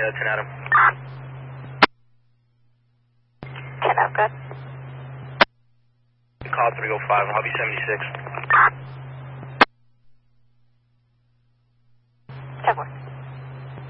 10 Adam. 10 I've got. Call 305, Hobby 76.